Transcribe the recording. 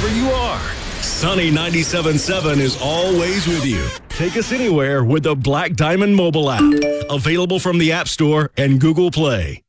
wherever you are. Sunny 97.7 is always with you. Take us anywhere with the Black Diamond mobile app. Available from the App Store and Google Play.